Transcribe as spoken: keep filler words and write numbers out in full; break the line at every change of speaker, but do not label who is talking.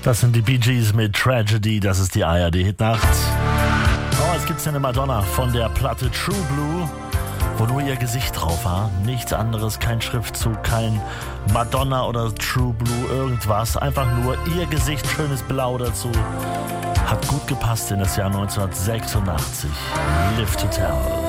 Das sind die Bee Gees mit Tragedy, das ist die A R D-Hitnacht. Oh, jetzt gibt's eine Madonna von der Platte True Blue, wo nur ihr Gesicht drauf war. Nichts anderes, kein Schriftzug, kein Madonna oder True Blue, irgendwas. Einfach nur ihr Gesicht, schönes Blau dazu. Hat gut gepasst in das Jahr neunzehnhundertsechsundachtzig. Live to Tell.